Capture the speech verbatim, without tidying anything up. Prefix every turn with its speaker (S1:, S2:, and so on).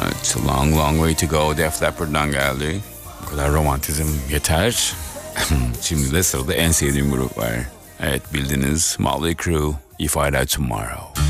S1: Evet, Long Long Way to Go Def Leppard'dan geldi. Bu kadar romantizm yeter. Şimdi de sırada en sevdiğim grup var. Evet, bildiniz, Motley Crue, If I Die Tomorrow.